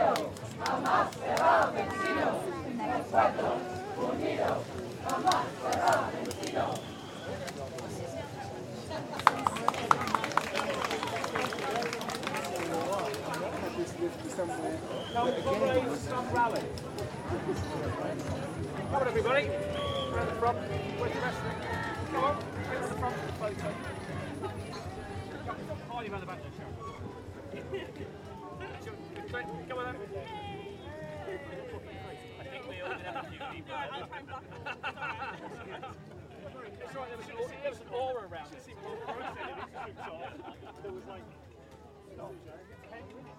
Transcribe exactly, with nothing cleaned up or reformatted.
Some rally. Come on, everybody. Around the front. Where's the rest of it? Come on. Get to the front of the photo. Hardy around the back there, Sharon. Come on, then. I think we all have a few people. It's right, there was, an, there was an aura around it. There was like...